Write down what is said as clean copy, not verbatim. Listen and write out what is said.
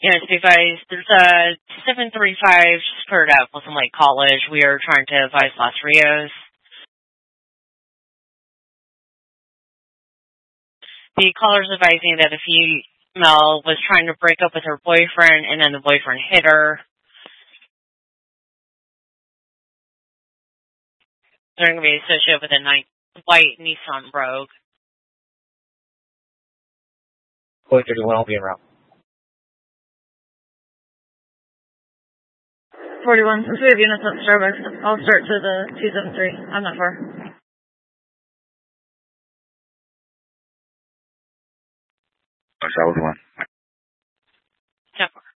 Yes, advise. There's a 735 just cleared up Wilson Lake College. We are trying to advise Los Rios. The caller's advising that a female was trying to break up with her boyfriend, and then the boyfriend hit her. They're going to be associated with a white Nissan Rogue. 431, I'll be en route. 41, since we have units at Starbucks, I'll start to the 273. I'm not far. South 1. Step